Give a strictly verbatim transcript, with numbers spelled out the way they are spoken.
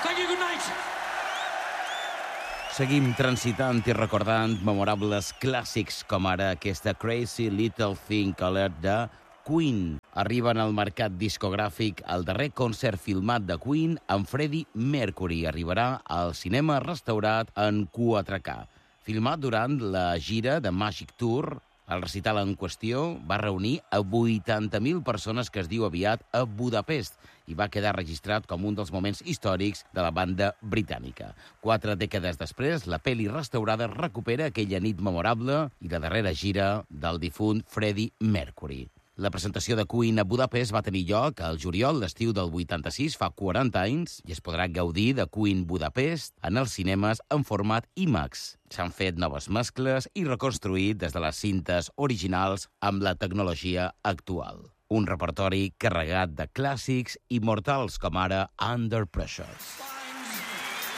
Thank you, good night. Seguim transitant i recordant memorables clàssics com ara aquesta Crazy Little Thing Colored de Queen. Arriben al mercat discogràfic el darrer concert filmat de Queen amb Freddie Mercury. Arribarà al cinema restaurat en quatre K. Filmat durant la gira de Magic Tour, el recital en qüestió va reunir a vuitanta mil persones, que es diu aviat, a Budapest, i va quedar registrat com un dels moments històrics de la banda britànica. Quatre dècades després, la pel·li restaurada recupera aquella nit memorable i la darrera gira del difunt Freddie Mercury. La presentació de Queen a Budapest va tenir lloc al juliol d'estiu del vuitanta-sis, fa quaranta anys, i es podrà gaudir de Queen Budapest en els cinemes en format IMAX. S'han fet noves mescles i reconstruït des de les cintes originals amb la tecnologia actual. Un repertori carregat de clàssics immortals com ara Under Pressure.